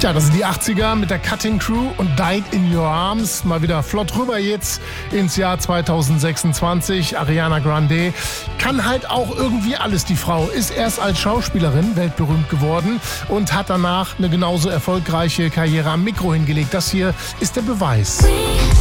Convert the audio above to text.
Tja, das sind die 80er mit der Cutting Crew und Died in Your Arms. Mal wieder flott rüber jetzt ins Jahr 2026. Ariana Grande kann halt auch irgendwie alles, die Frau. Ist erst als Schauspielerin weltberühmt geworden und hat danach eine genauso erfolgreiche Karriere am Mikro hingelegt. Das hier ist der Beweis.